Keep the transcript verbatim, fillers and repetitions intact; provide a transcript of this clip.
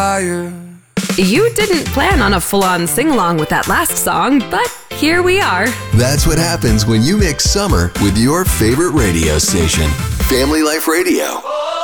You didn't plan on a full-on sing-along with that last song, but here we are. That's what happens when you mix summer with your favorite radio station, Family Life Radio.